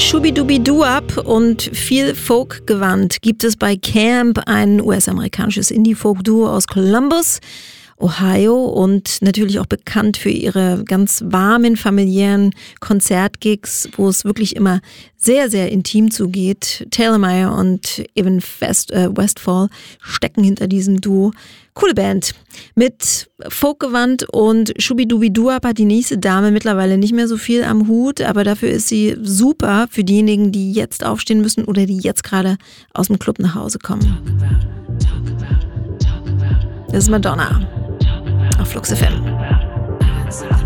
Shubidubiduap und viel Folk-Gewand gibt es bei Camp, ein US-amerikanisches Indie-Folk-Duo aus Columbus, Ohio und natürlich auch bekannt für ihre ganz warmen, familiären Konzertgigs, wo es wirklich immer sehr, sehr intim zugeht. Taylor Meyer und Evan Westfall stecken hinter diesem Duo. Coole Band. Mit Folkgewand und Shubidubiduap hat die nächste Dame mittlerweile nicht mehr so viel am Hut, aber dafür ist sie super für diejenigen, die jetzt aufstehen müssen oder die jetzt gerade aus dem Club nach Hause kommen. Das ist Madonna auf Flux FM.